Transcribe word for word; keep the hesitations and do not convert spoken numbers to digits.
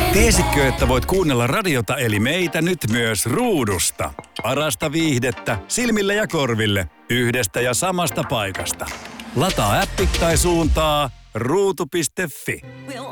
Tiesitkö, että voit kuunnella radiota eli meitä nyt myös ruudusta? Parasta viihdettä silmille ja korville yhdestä ja samasta paikasta. Lataa appi tai suuntaa ruutu piste fi.